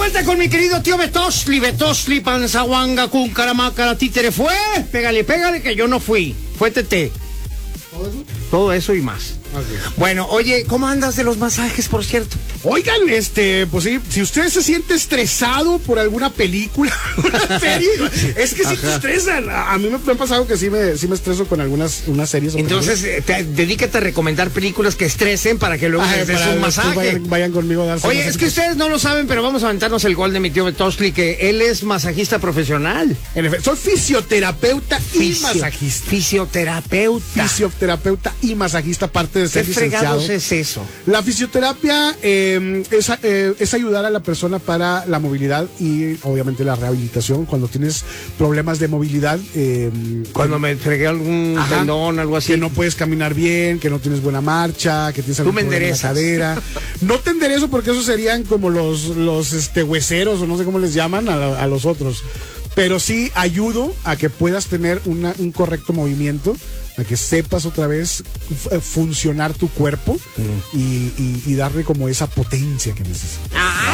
vuelta con mi querido tío Betosli, Panzahuanga, Cuncaramácara, títere fue. Pégale, que yo no fui. Fue Tete. Todo eso y más. Okay. Bueno, oye, ¿cómo andas de los masajes, por cierto? Oigan, pues sí, si usted se siente estresado por alguna película, una serie, es que sí te estresan. A mí me ha pasado que sí me estreso con unas series. Entonces, dedícate a recomendar películas que estresen para que luego les des un masaje. Vayan conmigo a darse. Oye, es que ustedes no lo saben, pero vamos a aventarnos el gol de mi tío Betosli, que él es masajista profesional. En efecto, soy fisioterapeuta y masajista. Fisioterapeuta y masajista, aparte de ser licenciado. ¿Qué fregados es eso? La fisioterapia es ayudar a la persona para la movilidad y obviamente la rehabilitación cuando tienes problemas de movilidad. Cuando me fregué algún tendón, algo así. Que no puedes caminar bien, que no tienes buena marcha, que tienes algún problema en la cadera. No te enderezo porque esos serían como los hueseros o no sé cómo les llaman a los otros. Pero sí ayudo a que puedas tener un correcto movimiento, a que sepas otra vez funcionar tu cuerpo y darle como esa potencia que necesitas.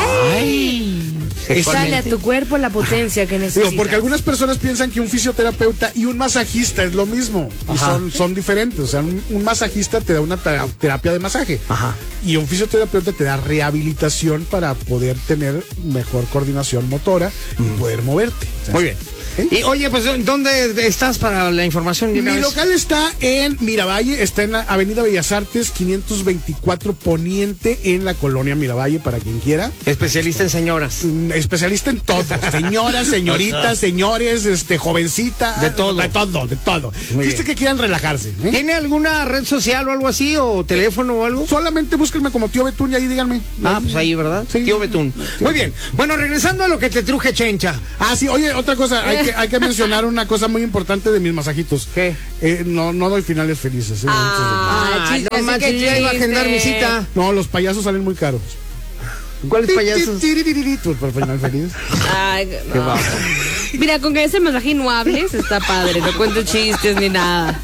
¡Ay! Sale a tu cuerpo la potencia que necesitas. Digo, porque algunas personas piensan que un fisioterapeuta y un masajista es lo mismo. Y son diferentes. O sea, un masajista te da una terapia de masaje. Ajá. Y un fisioterapeuta te da rehabilitación para poder tener mejor coordinación motora y poder moverte. O sea, muy bien. Y oye, pues, ¿dónde estás para la información? Mi local está en Miravalle, está en la Avenida Bellas Artes, 524 Poniente, en la colonia Miravalle, para quien quiera. Especialista en señoras. Especialista en todo. Señoras, señoritas, señores, jovencita. De todo. De todo. Dice que quieran relajarse. ¿Tiene alguna red social o algo así, o teléfono o algo? Solamente búsquenme como Tío Betún y ahí díganme. Pues ahí, ¿verdad? Sí. Tío Betún. Muy bien. Bueno, regresando a lo que te truje, Chencha. Sí, oye, otra cosa, hay que mencionar una cosa muy importante de mis masajitos. ¿Qué? No doy finales felices. No manches, ya iba a agendar mi cita. No, los payasos salen muy caros. ¿Cuáles payasos? Por final feliz. Ay, no. Mira, con que ese masaje no hables, está padre. No cuento chistes ni nada.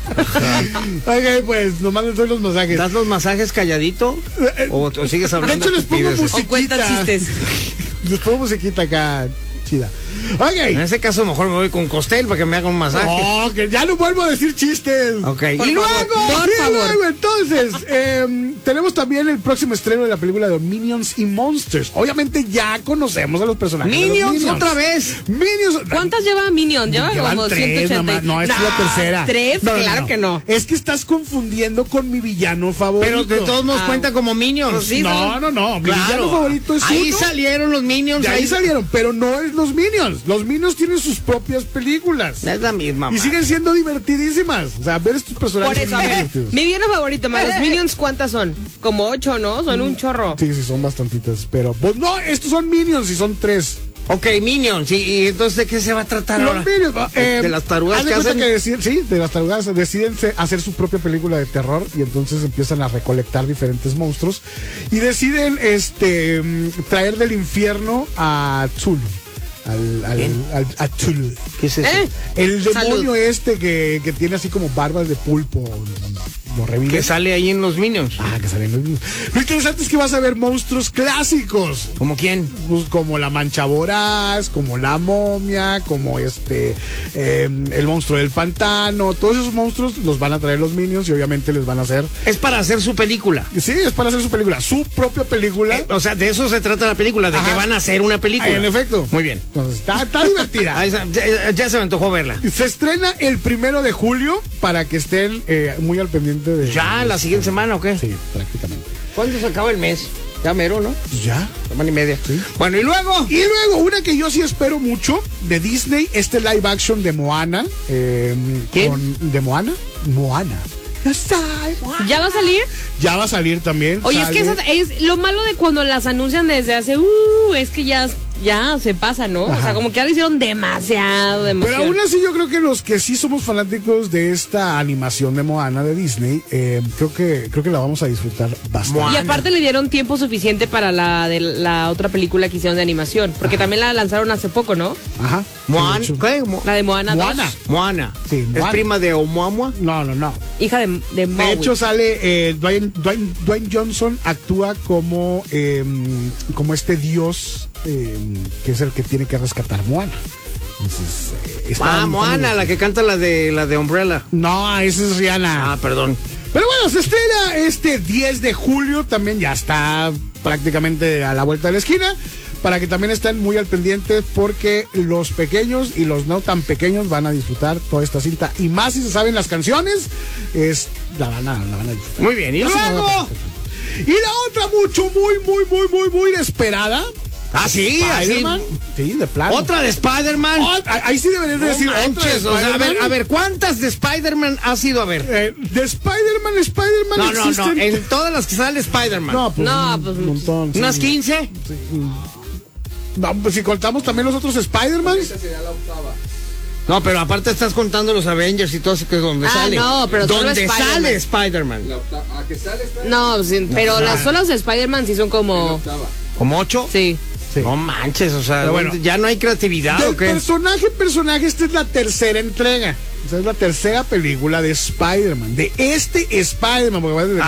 Ok, pues, nomás les doy los masajes. ¿Das los masajes calladito? ¿O sigues hablando? De hecho, les pongo musiquita. O cuentas chistes. Les pongo musiquita acá. Chida. Okay. En ese caso mejor me voy con Costel para que me haga un masaje. No, que ya no vuelvo a decir chistes. Ok. Y luego, entonces, tenemos también el próximo estreno de la película de Minions y Monsters. Obviamente ya conocemos a los personajes. Minions otra vez. Minions. ¿Cuántas lleva Minions? Llevan como 180. No, es la tercera. ¿Tres? No, claro que no. Es que estás confundiendo con mi villano favorito. Pero de todos nos cuenta como Minions. Pues sí, no. Mi villano favorito es ahí salieron los Minions. Ahí salieron, pero no es los Minions. Los Minions tienen sus propias películas. Es la misma. Y siguen siendo divertidísimas. O sea, ver estos personajes. Por eso, mi villano favorito, los Minions, ¿cuántas son? Como 8, ¿no? Son un chorro. Sí, son bastantitas. Pero, pues no, estos son Minions y son 3. Ok, Minions. ¿Y entonces de qué se va a tratar los ahora? Minions, de las tarugas que hacen. De las tarugas deciden hacer su propia película de terror y entonces empiezan a recolectar diferentes monstruos y deciden traer del infierno a Zulu. A Chul. ¿Qué es eso? El demonio que tiene así como barbas de pulpo. Horrible. Que sale ahí en los Minions. Que sale en los Minions. Lo interesante es que vas a ver monstruos clásicos. ¿Como quién? Pues como la Mancha Voraz, como la momia, como el monstruo del pantano. Todos esos monstruos los van a traer los Minions y obviamente les van a hacer. Es para hacer su película. Sí, es para hacer su película. Su propia película. O sea, de eso se trata la película, de que van a hacer una película. En efecto. Muy bien. Entonces, está divertida. Ya se me antojó verla. Se estrena el 1 de julio para que estén muy al pendiente de. ¿Ya la siguiente semana o qué? Sí, prácticamente. ¿Cuándo se acaba el mes? Ya mero, ¿no? Pues ya. Semana y media. Sí. Bueno, ¿y luego? Y luego, una que yo sí espero mucho, de Disney, live action de Moana. ¿Quién? ¿De Moana? Moana. ¿Ya va a salir? Ya va a salir también. Oye, es que es lo malo de cuando las anuncian desde hace, es que ya se pasa, ¿no? Ajá. O sea, como que ya lo hicieron demasiado. Pero aún así yo creo que los que sí somos fanáticos de esta animación de Moana de Disney, creo que la vamos a disfrutar bastante. Y aparte le dieron tiempo suficiente para la otra película que hicieron de animación, porque también la lanzaron hace poco, ¿no? Ajá. Moana. ¿Qué? La de Moana 2. Moana. Sí, ¿Es Moana. prima de Oumuamua? No. hija de Maui. De hecho, sale Dwayne Johnson actúa como este dios que es el que tiene que rescatar Moana. Entonces, Moana, la que canta la de Umbrella. No, esa es Rihanna. Perdón. Pero bueno, se estrena este 10 de julio, también ya está prácticamente a la vuelta de la esquina, para que también estén muy al pendiente, porque los pequeños y los no tan pequeños van a disfrutar toda esta cinta, y más si se saben las canciones, la van a disfrutar. Muy bien, y luego... Y la otra muy esperada. Sí, Spider-Man. Sí, de plano. Otra de Spider-Man. Ahí sí deberías decir manches, otra de a ver, ¿cuántas de Spider-Man has ido a ver? De Spider-Man No, en todas las que sale Spider-Man. Pues un montón. ¿Unas sí. 15? Sí. No, pues si contamos también los otros Spider-Man. Esa sería la octava. No, pero aparte estás contando los Avengers y todo eso, que es donde sale. No, pero donde sale Spider-Man. ¿A qué sale Spider-Man? No, sí, pero las solas de Spider-Man sí son como... ¿Como 8? Sí. Sí. No manches, o sea, bueno, ya no hay creatividad, del ¿o qué? personaje, esta es la tercera entrega. Esta es la tercera película de Spider-Man. De este Spider-Man.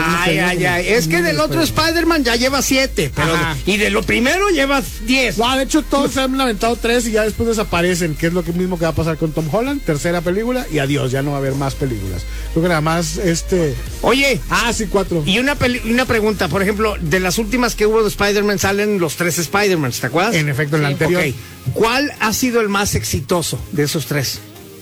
Es que del otro Spider-Man ya lleva 7. Pero y de lo primero lleva 10. No, de hecho, todos se han lamentado 3 y ya después desaparecen. Que es lo mismo que va a pasar con Tom Holland. Tercera película y adiós, ya no va a haber más películas. Creo que nada más Oye. sí, 4. Y una pregunta, por ejemplo, de las últimas que hubo de Spider-Man salen los 3 Spider-Man, ¿te acuerdas? En efecto, en la anterior. Okay. ¿Cuál ha sido el más exitoso de esos 3?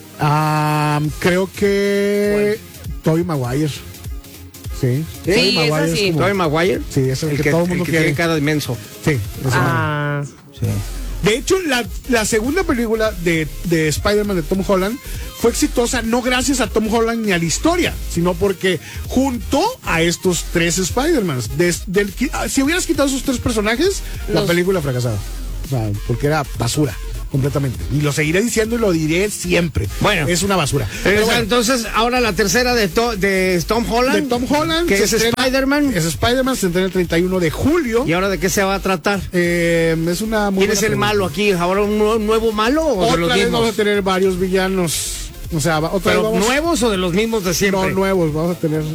Creo que Tobey Maguire. Sí, Tobey Maguire. Sí. ¿Tobey Maguire? Sí, es el que todo el mundo quiere. Tiene cara de menso. Sí. Sí. De hecho, la segunda película de Spider-Man de Tom Holland fue exitosa no gracias a Tom Holland ni a la historia, sino porque juntó a estos 3 Spider-Mans. Si hubieras quitado esos 3 personajes, la película fracasaba. O sea, porque era basura. Completamente. Y lo seguiré diciendo y lo diré siempre. Bueno. Es una basura. Pero bueno, entonces, ahora la tercera de Tom Holland. De Tom Holland. Que es Spider-Man. Es Spider-Man, se entrena el 31 de julio. ¿Y ahora de qué se va a tratar? Es una muy ¿Quién es el malo aquí? ¿Ahora un nuevo malo o de los mismos? mismos? Vamos a tener varios villanos. O sea, ¿pero nuevos o de los mismos de siempre? No, nuevos. Vamos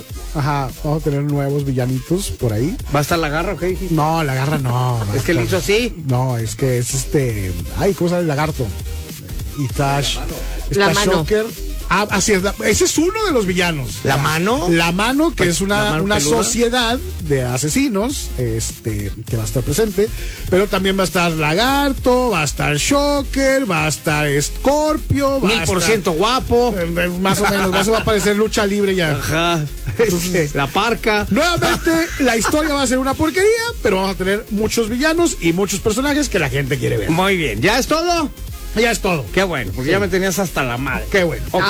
a tener nuevos villanitos por ahí. ¿Va a estar la garra o qué dijiste? No, la garra no. ¿Es que le hizo así? No, es que es ¿cómo sale el lagarto? Y está Shocker. Así es, ese es uno de los villanos. ¿La mano? La mano, que es una sociedad de asesinos, que va a estar presente, pero también va a estar Lagarto, va a estar Shocker, va a estar Scorpio, 1000% guapo. Más o menos, va a aparecer lucha libre ya. Ajá. Entonces, la parca. Nuevamente, la historia va a ser una porquería, pero vamos a tener muchos villanos y muchos personajes que la gente quiere ver. Muy bien, ¿ya es todo? Ya es todo. Qué bueno, porque ya me tenías hasta la madre. Qué bueno. Ok.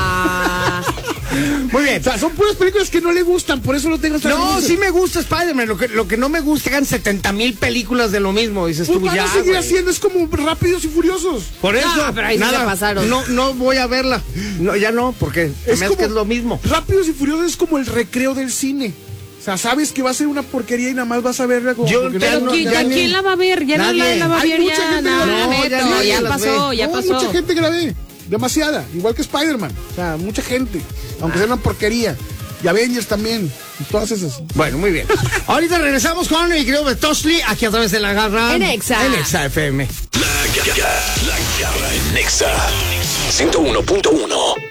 Muy bien. O sea, son puras películas que no le gustan, por eso lo tengo hasta No, sí me gusta Spider-Man. Lo que no me gusta, hagan 70,000 películas de lo mismo. Dices tú, van ya. a seguir haciendo, es como Rápidos y Furiosos. Por eso, pero ahí nada, sí pasaron. No voy a verla. No, ya no, porque es lo mismo. Rápidos y Furiosos es como el recreo del cine. O sea, sabes que va a ser una porquería y nada más vas a verla como... Pero ¿quién la va a ver? Ya nadie. No la va a ver. Hay mucha gente ya pasó. Mucha gente que la ve. Demasiada. Igual que Spider-Man. O sea, mucha gente. Aunque sea una porquería. Y Avengers también. Y todas esas. Bueno, muy bien. Ahorita regresamos con mi querido Betoshli, aquí a través de La Garra. En Exa FM. La Garra en Exa 101.1.